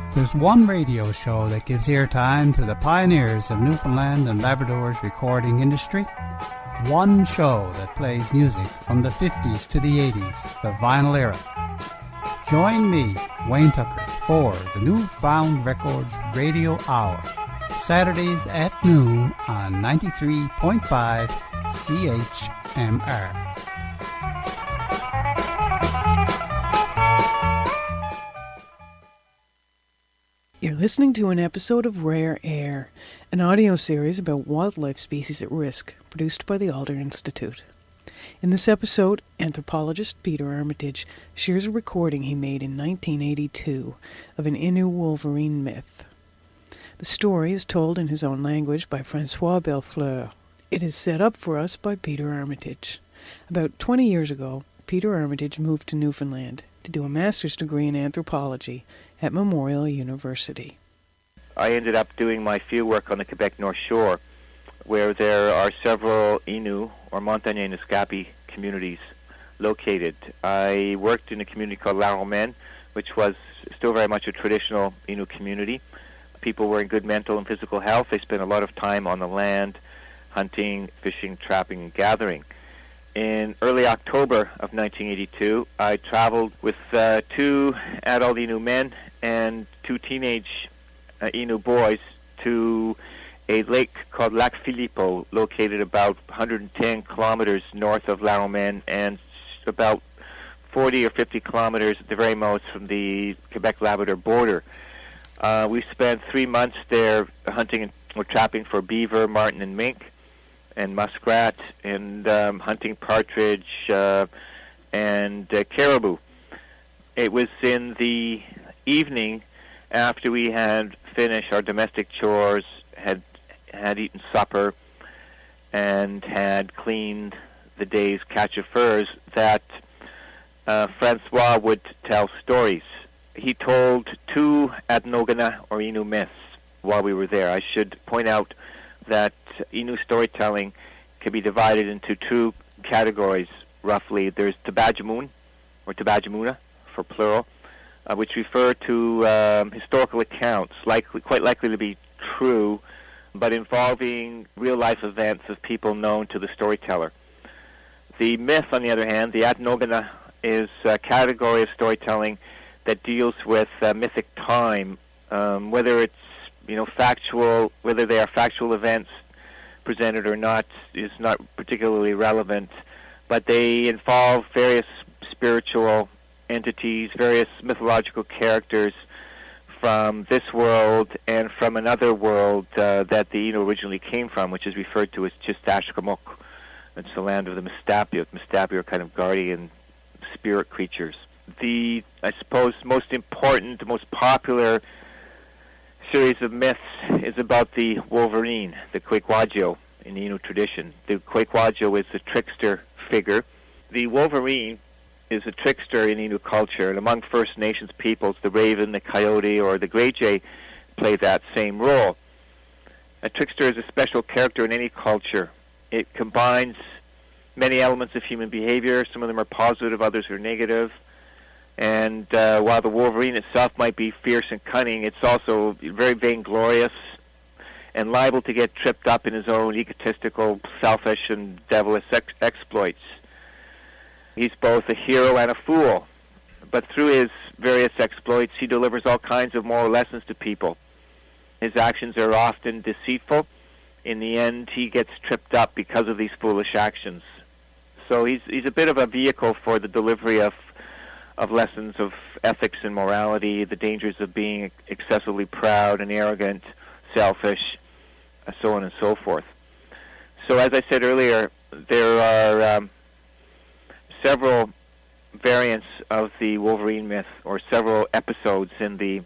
There's one radio show that gives airtime to the pioneers of Newfoundland and Labrador's recording industry. One show that plays music from the 50s to the 80s, the vinyl era. Join me, Wayne Tucker, for the Newfound Records Radio Hour, Saturdays at noon on 93.5 CHMR. You're listening to an episode of Rare Air, an audio series about wildlife species at risk, produced by the Alder Institute. In this episode, anthropologist Peter Armitage shares a recording he made in 1982 of an Innu wolverine myth. The story is told in his own language by Francois Bellefleur. It is set up for us by Peter Armitage. About 20 years ago, Peter Armitage moved to Newfoundland to do a master's degree in anthropology at Memorial University. I ended up doing my fieldwork on the Quebec North Shore, where there are several Innu or Montagnais Naskapi communities located. I worked in a community called La Romaine, which was still very much a traditional Innu community. People were in good mental and physical health. They spent a lot of time on the land, hunting, fishing, trapping, and gathering. In early October of 1982, I traveled with two adult Innu men and two teenage Innu boys to a lake called Lac Philippot, located about 110 kilometers north of La Romaine and about 40 or 50 kilometers at the very most from the Quebec-Labrador border. We spent 3 months there hunting or trapping for beaver, marten, and mink, and muskrat, and hunting partridge and caribou. It was in the evening, after we had finished our domestic chores, had eaten supper, and had cleaned the day's catch of furs, that Francois would tell stories. He told two Adnogana or Innu myths while we were there. I should point out that Innu storytelling can be divided into two categories, roughly. There's Tabajamun, or Tabajamuna for plural, which refer to historical accounts, quite likely to be true, but involving real-life events of people known to the storyteller. The myth, on the other hand, the Adnogana, is a category of storytelling that deals with mythic time, whether it's factual, whether they are factual events presented or not is not particularly relevant, but they involve various spiritual entities, various mythological characters from this world and from another world that the Innu originally came from, which is referred to as Chistashkamuk. It's the land of the Mistapio. Mistapio are kind of guardian spirit creatures. The, I suppose, most important, most popular series of myths is about the wolverine, the Quequajo, in the Innu tradition. The Quequajo is a trickster figure. The wolverine is a trickster in Innu culture, and among First Nations peoples, the raven, the coyote, or the gray jay play that same role. A trickster is a special character in any culture. It combines many elements of human behavior. Some of them are positive, others are negative. And while the wolverine itself might be fierce and cunning, it's also very vainglorious and liable to get tripped up in his own egotistical, selfish, and devilish exploits. He's both a hero and a fool, but through his various exploits, he delivers all kinds of moral lessons to people. His actions are often deceitful. In the end, he gets tripped up because of these foolish actions. So he's a bit of a vehicle for the delivery of lessons of ethics and morality, the dangers of being excessively proud and arrogant, selfish, so on and so forth. So as I said earlier, there are several variants of the Wolverine myth, or several episodes in the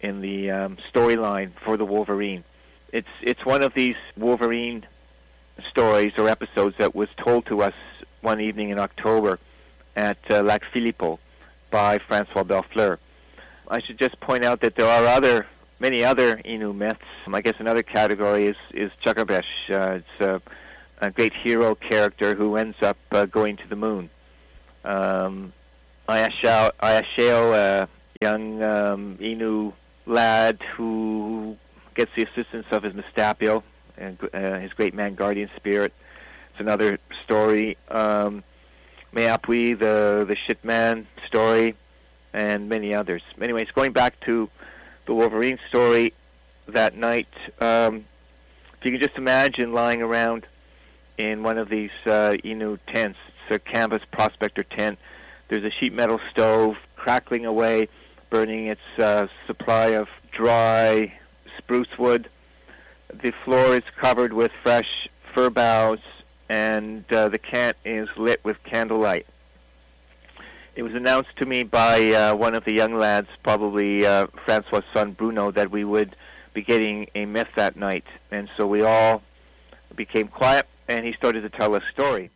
storyline for the Wolverine. It's one of these Wolverine stories or episodes that was told to us one evening in October at Lac Philippot by Francois Bellefleur. I should just point out that there are many other Innu myths. I guess another category is Chakabesh. It's a great hero character who ends up going to the moon. Ayasheo, a young Innu lad who gets the assistance of his Mistapio and his great man guardian spirit. It's another story. Meapui, the shit man story, and many others. Anyways, going back to the Wolverine story that night, if you can just imagine lying around in one of these Innu tents. It's a canvas prospector tent. There's a sheet metal stove crackling away, burning its supply of dry spruce wood. The floor is covered with fresh fir boughs, and the camp is lit with candlelight. It was announced to me by one of the young lads, probably Francois' son Bruno, that we would be getting a myth that night. And so we all became quiet, and he started to tell a story.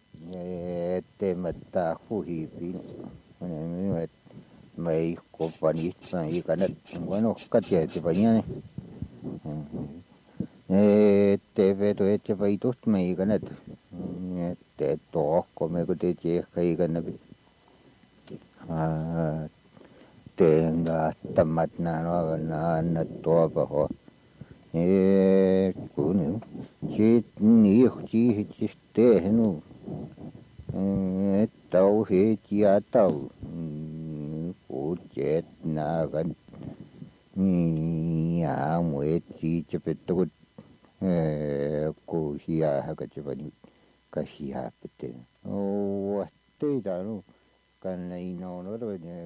Tenga tamat na na to ba ho kunu chi ni chi te nu tàu he chia tàu phụ chết na gan ya muối chi chepet to ko hia ha ka chepani ka hia pete o te da no kan nei no no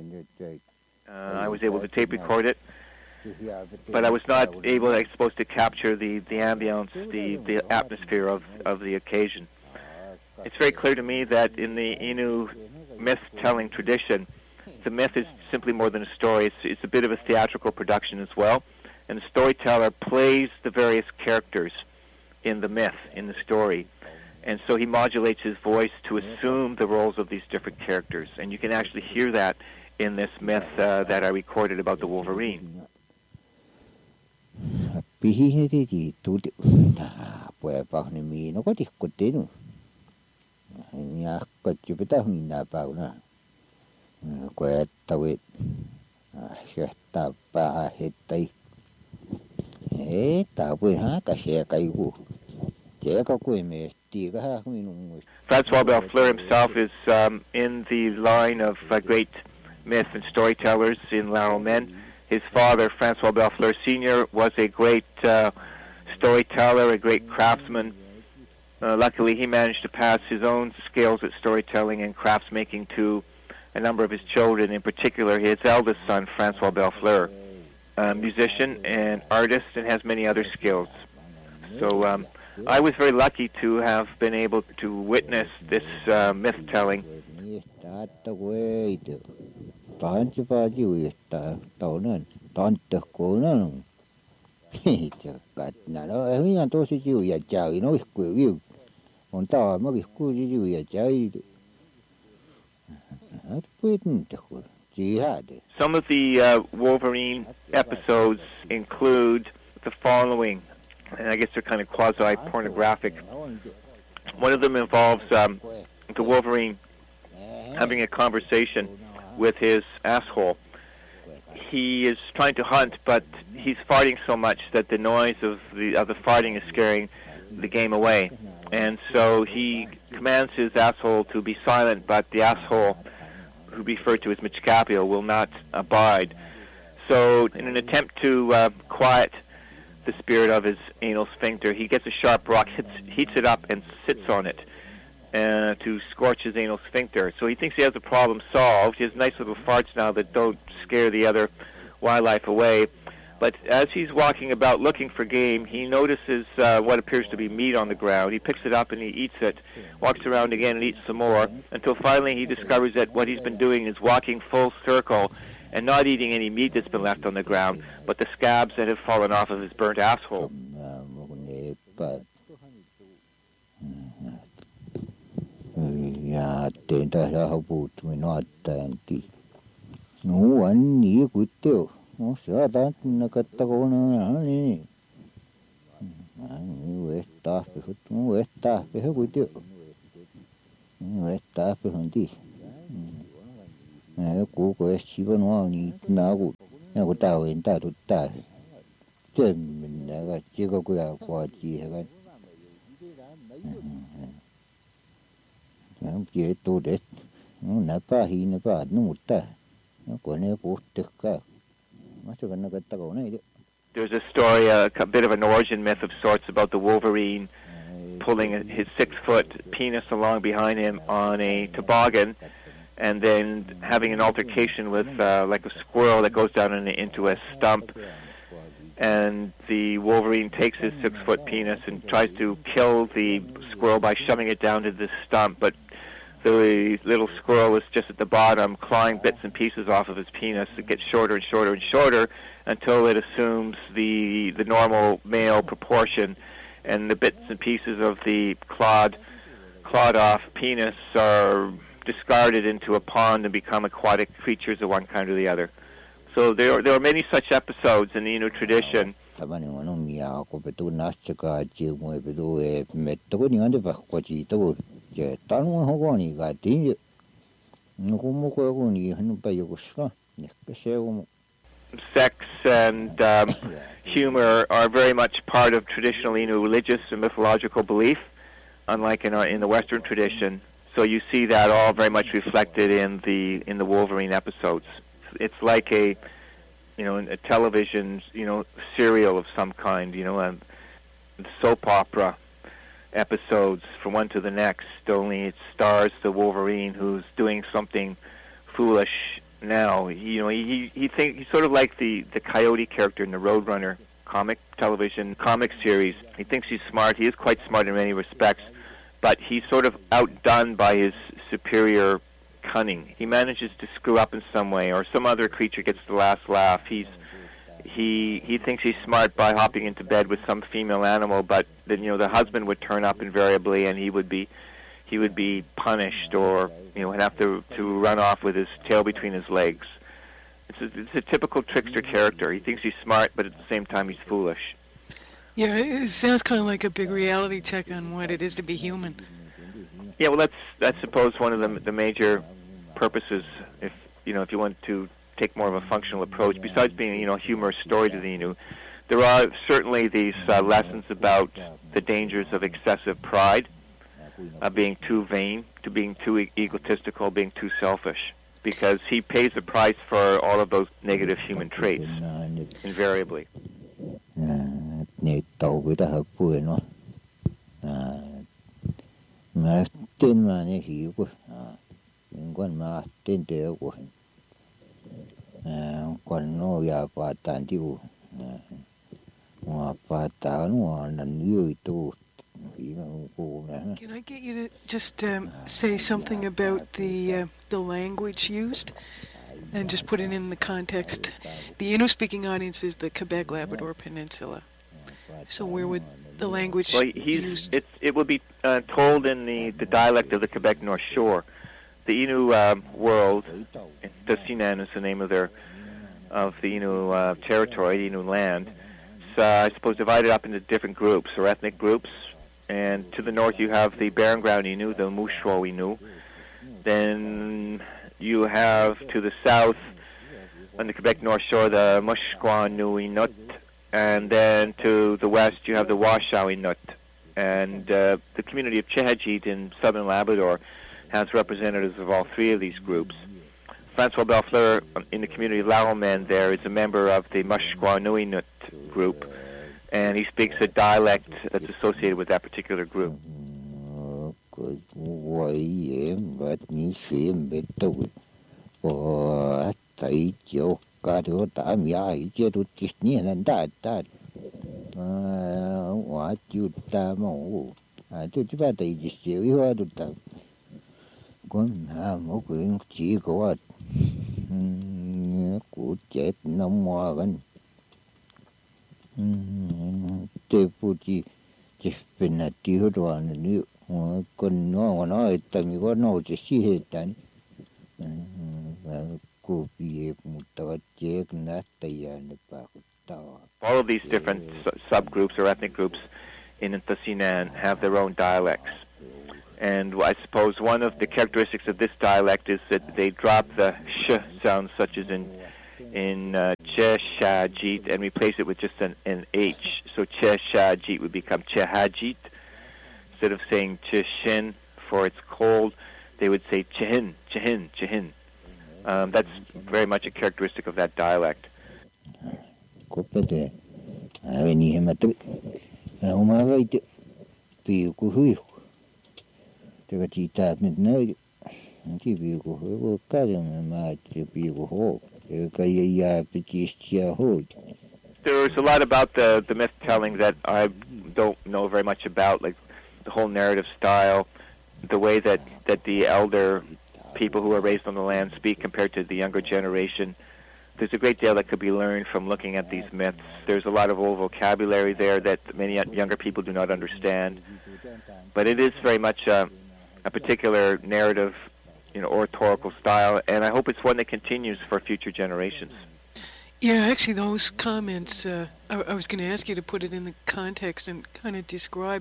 I was able to tape record it, but I was not supposed to capture the ambience, the atmosphere of the occasion. It's very clear to me that in the Innu myth-telling tradition, the myth is simply more than a story. It's a bit of a theatrical production as well, and the storyteller plays the various characters in the myth, in the story. And so he modulates his voice to assume the roles of these different characters, and you can actually hear that in this myth that I recorded about the Wolverine. Francois Bellefleur himself is in the line of great myth and storytellers in La Romaine. His father, Francois Bellefleur Sr., was a great storyteller, a great craftsman. Luckily, he managed to pass his own skills at storytelling and craftsmaking to a number of his children, in particular his eldest son, Francois Bellefleur, a musician and artist, and has many other skills. So I was very lucky to have been able to witness this myth-telling. Some of the Wolverine episodes include the following, and I guess they're kind of quasi-pornographic. One of them involves the Wolverine having a conversation with his asshole. He is trying to hunt, but he's farting so much that the noise of the farting is scaring the game away. And so he commands his asshole to be silent, but the asshole, who referred to as Michcapio, will not abide. So in an attempt to quiet the spirit of his anal sphincter, he gets a sharp rock, heats it up, and sits on it to scorch his anal sphincter. So he thinks he has the problem solved. He has nice little farts now that don't scare the other wildlife away. But as he's walking about looking for game, he notices what appears to be meat on the ground. He picks it up and he eats it, walks around again and eats some more, until finally he discovers that what he's been doing is walking full circle and not eating any meat that's been left on the ground, but the scabs that have fallen off of his burnt asshole. ku ta wen ta tu ta chen min na ga chi ko ku ya kwa chi ha ga ya chi tu de na pa hi na pa nu ta ko ne ku te ka ma chu ga na ga ta ko ne de. There's a story, a bit of an origin myth of sorts, about the Wolverine pulling his 6-foot penis along behind him on a toboggan, and then having an altercation with like a squirrel that goes down into a stump, and the Wolverine takes his 6-foot penis and tries to kill the squirrel by shoving it down to the stump, but the little squirrel is just at the bottom, clawing bits and pieces off of his penis. It gets shorter and shorter and shorter until it assumes the normal male proportion, and the bits and pieces of the clawed off penis are discarded into a pond and become aquatic creatures of one kind or the other. So there are many such episodes in the Innu tradition. Sex and humor are very much part of traditional Innu religious and mythological belief, unlike in the Western tradition. So you see that all very much reflected in the Wolverine episodes. It's like a television serial of some kind, soap opera episodes from one to the next. Only it stars the Wolverine who's doing something foolish. Now, he's sort of like the Coyote character in the Roadrunner comic series. He thinks he's smart. He is quite smart in many respects, but he's sort of outdone by his superior cunning. He manages to screw up in some way, or some other creature gets the last laugh. He thinks he's smart by hopping into bed with some female animal, but then the husband would turn up invariably, and he would be punished, or would have to run off with his tail between his legs. It's a typical trickster character. He thinks he's smart, but at the same time he's foolish. Yeah, it sounds kind of like a big reality check on what it is to be human. Yeah, well, that's I suppose one of the major purposes. If you want to take more of a functional approach, besides being a humorous story to the Innu, there are certainly these lessons about the dangers of excessive pride, being too vain, to being too egotistical, being too selfish, because he pays the price for all of those negative human traits, invariably. Can I get you to just say something about the language used, and just put it in the context? The Innu-speaking audience is the Quebec-Labrador Peninsula. So where would the language used? It would be told in the dialect of the Quebec North Shore. The Innu world, Tasinan is the name of the Innu territory, the Innu land. It's, I suppose, divided up into different groups or ethnic groups. And to the north you have the Barren Ground Innu, the Mushuo Innu. Then you have to the south on the Quebec North Shore the Musqueam Inut, and then to the west you have the Washoe Inut. And the community of Chehajit in southern Labrador has representatives of all three of these groups. Francois Bellefleur in the community of Laomen there is a member of the Musqueam Inut group, and he speaks a dialect that's associated with that particular group. All of these different subgroups or ethnic groups in Tasinan have their own dialects. And I suppose one of the characteristics of this dialect is that they drop the sh sounds, such as in in Cheshajit and replace it with just an H. So Cheshajit would become Chehajit. Instead of saying Chishin for it's cold, they would say Chihin, Chihin, Chihin. That's very much a characteristic of that dialect. There's a lot about the myth telling that I don't know very much about, like the whole narrative style, the way that the elder people who are raised on the land speak compared to the younger generation. There's a great deal that could be learned from looking at these myths. There's a lot of old vocabulary there that many younger people do not understand. But it is very much a particular narrative, oratorical style, and I hope it's one that continues for future generations. Yeah, actually, those comments, I was going to ask you to put it in the context and kind of describe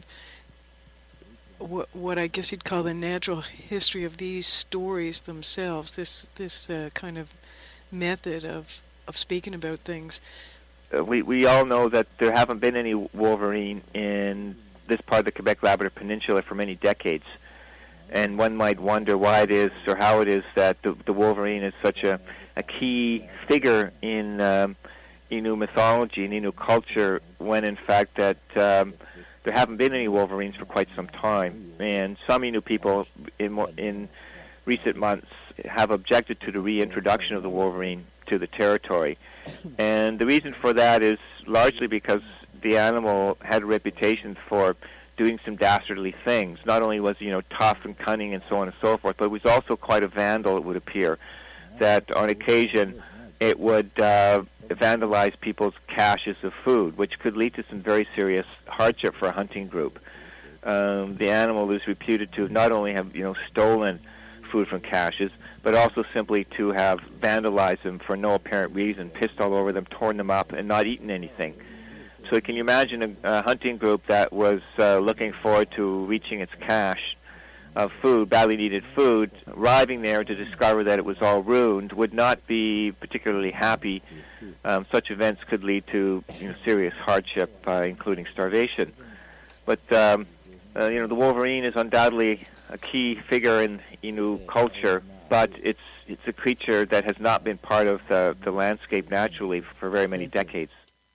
what I guess you'd call the natural history of these stories themselves, this kind of method of speaking about things. We all know that there haven't been any wolverine in this part of the Quebec-Labrador Peninsula for many decades. And one might wonder why it is or how it is that the wolverine is such a key figure in Innu mythology and Innu culture, when in fact that there haven't been any wolverines for quite some time. And some Innu people in recent months have objected to the reintroduction of the wolverine to the territory. And the reason for that is largely because the animal had a reputation for doing some dastardly things. Not only was he, tough and cunning and so on and so forth, but it was also quite a vandal, it would appear, that on occasion it would vandalize people's caches of food, which could lead to some very serious hardship for a hunting group. The animal is reputed to not only have, stolen food from caches, but also simply to have vandalized them for no apparent reason, pissed all over them, torn them up, and not eaten anything. So can you imagine a hunting group that was looking forward to reaching its cache of food, badly needed food, arriving there to discover that it was all ruined, would not be particularly happy. Such events could lead to serious hardship, including starvation. But the wolverine is undoubtedly a key figure in Innu culture, but it's a creature that has not been part of the landscape naturally for very many decades.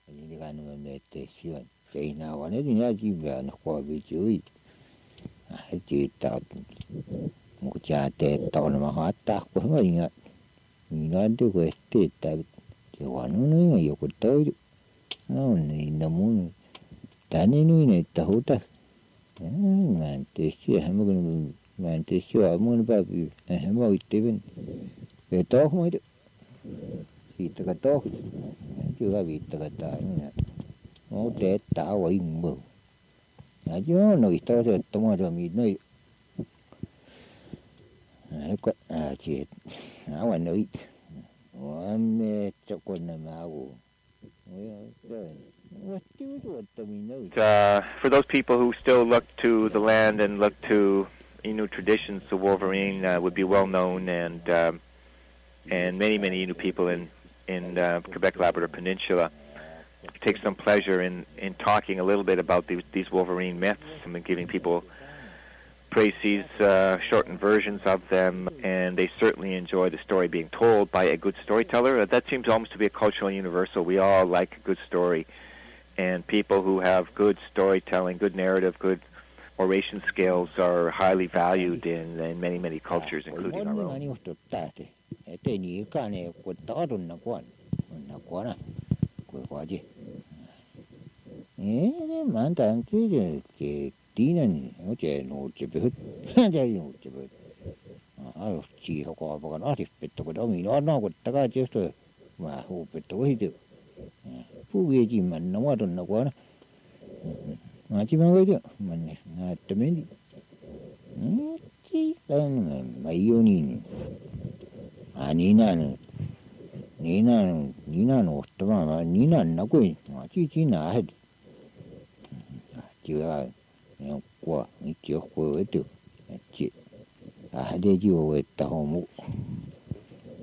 For those people who still look to the land and look to Innu traditions, the wolverine would be well known, and many Innu people in Quebec-Labrador Peninsula take some pleasure in talking a little bit about these wolverine myths and giving people précises, shortened versions of them, and they certainly enjoy the story being told by a good storyteller. That seems almost to be a cultural universal. We all like a good story, and people who have good storytelling, good narrative, good oration skills are highly valued in many cultures, including our own.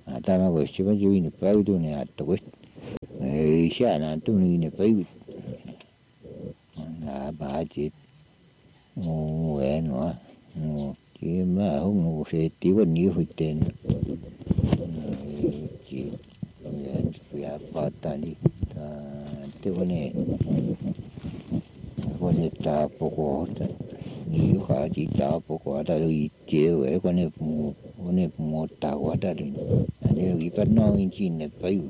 Atama go shiba jui ni pau do ni atago. Sha na tu ni ni pau. Na ba ji. No. Chỉ mà hôm nó sẽ tiêu bao nhiêu hồi tiền chỉ phải bắt ta đi tiêu bao nhiêu ta bỏ qua nhiều khá chỉ ta bỏ qua ta đi chơi với quan này mua ta qua ta đi anh ấy bị bắt nó chỉ này phải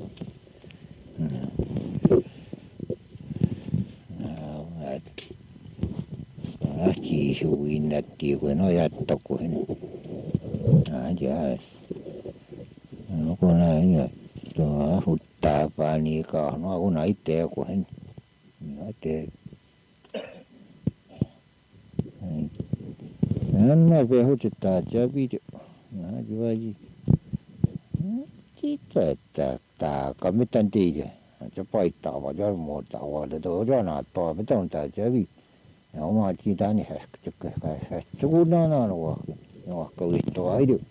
chỉ suy nghĩ tiêu của nó là tộc của nó giờ nó còn là như đó hụt ta và ni cả nó cũng nói tệ của nó tệ nó về hụt ta cho biết nó chứ gì chỉ ta có mấy tên gì cho bay tàu và cho một tàu và đó cho nó tàu mấy tên ta cho biết mà chỉ ta này cái chú nó nó câu ít tuổi được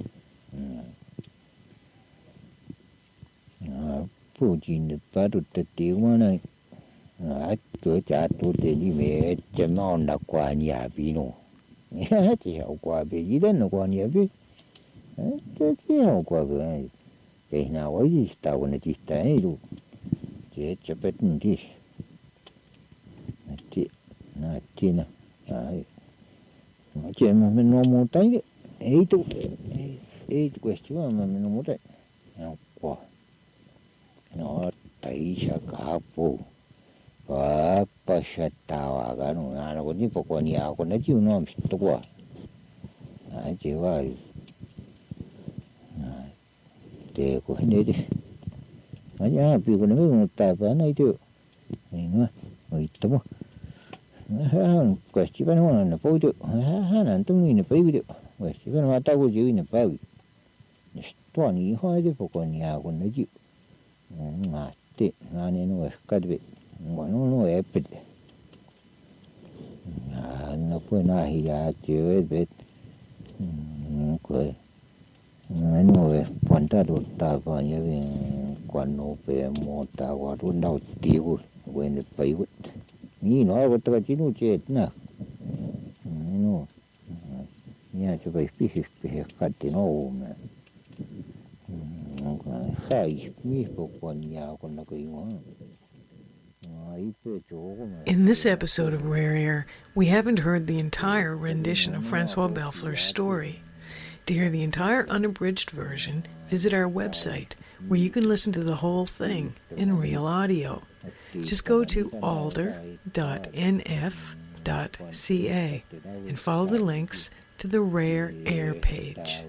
phụ chính được bắt được tiêu mà này tuổi cha tuổi thì đi về chăm nó là qua nhà bị nó chỉ học qua về gì đó nó qua nhà biết chỉ học qua về cái nào ấy gì tao nó chỉ thấy được chỉ cho biết đi chị nè chuyện mà mình nó muốn thấy ấy question mà mình muốn thấy nó quá nó thấy sao cả bộ và bắt sát tao cái nó còn đi bộ qua nhà còn nó chịu nó tốt quá chỉว่าđể của anh ấy đi ở nhà bị con nó một tài phán này chứ này nữa người tốt quay chỉ bên nó phơi được là tung ni nó phơi được quay chỉ bên mà tao có chịu nó phơi toàn ni hai cái bộ nhà còn nó chịu mà tệ này nó cắt về mà nó ép bịch nó phơi na thì chịu bịch quay nó quan ta đột ta vào như vậy quan nó về mua ta qua đun đau tiêu quay nó phơi ni nó có tao chỉ nuôi chết nè nó nhà cho phải phi cắt thì nó mà khai mi bộ quan nhà còn nó cái ngó In this episode of Rare Air, we haven't heard the entire rendition of Francois Belfleur's story. To hear the entire unabridged version, visit our website, where you can listen to the whole thing in real audio. Just go to alder.nf.ca and follow the links to the Rare Air page.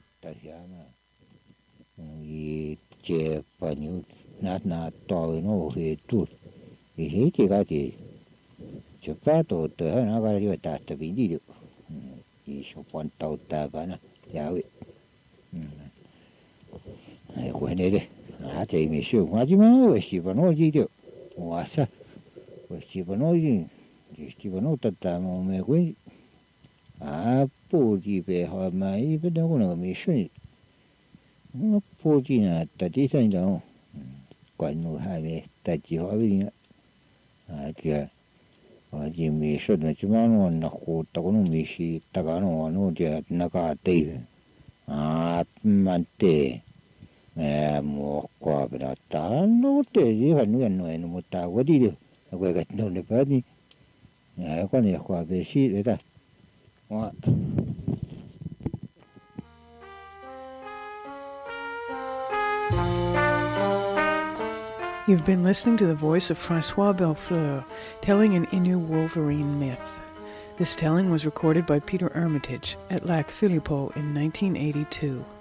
Thì mình sửa hóa chứ mà chỉ vào nói gì được hóa sao chỉ vào nói gì chỉ vào nói tất cả mà mình quên bố gì về họ mà ý biết đâu có nào mình sửa nó bố gì là tại đi sang đâu quản nó hai mẹ tại chỉ họ biết kìa chỉ mình sửa nó chứ mà nó khổ tao nó mình xí tao nó chỉ nó cả tê mà tê mua qua bên đó ta nó tệ gì phải nuôi nó một ta có đi được quay cái nó để bắt đi con này qua về xí đấy ta You've been listening to the voice of Francois Belfleur telling an Innu Wolverine myth. This telling was recorded by Peter Armitage at Lac Philippot in 1982.